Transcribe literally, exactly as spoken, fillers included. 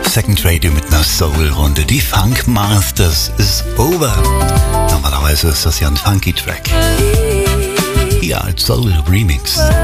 Second Radio mit einer Soul-Runde. Die Funk Masters is over. Normalerweise ist das ja ein Funky Track. Hier als Soul Remix.